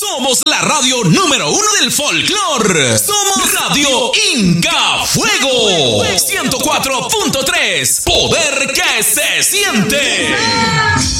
Somos la radio número 1 del folclore. Somos Radio Inca Fuego. 104.3. Poder que se siente.